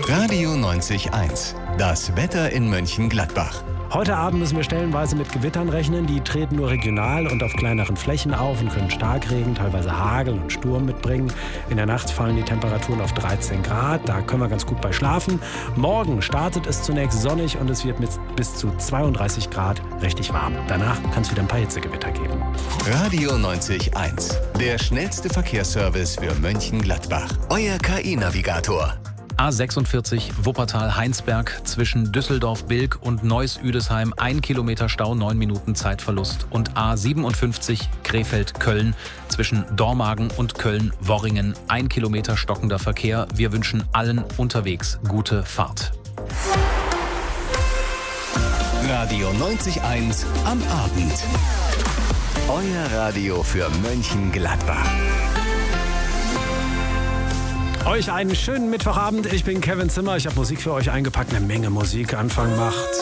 Radio 90.1. Das Wetter in Mönchengladbach. Heute Abend müssen wir stellenweise mit Gewittern rechnen. Die treten nur regional und auf kleineren Flächen auf und können Starkregen, teilweise Hagel und Sturm mitbringen. In der Nacht fallen die Temperaturen auf 13 Grad. Da können wir ganz gut bei schlafen. Morgen startet es zunächst sonnig und es wird mit bis zu 32 Grad richtig warm. Danach kann es wieder ein paar Hitzegewitter geben. Radio 90.1. Der schnellste Verkehrsservice für Mönchengladbach. Euer KI-Navigator. A46 Wuppertal-Heinsberg zwischen Düsseldorf-Bilk und Neuss-Üdesheim 1 Kilometer Stau, 9 Minuten Zeitverlust. Und A57 Krefeld-Köln zwischen Dormagen und Köln-Worringen 1 Kilometer stockender Verkehr. Wir wünschen allen unterwegs gute Fahrt. Radio 90.1 am Abend. Euer Radio für Mönchengladbach. Euch einen schönen Mittwochabend. Ich bin Kevin Zimmer. Ich habe Musik für euch eingepackt. Eine Menge Musik. Anfang macht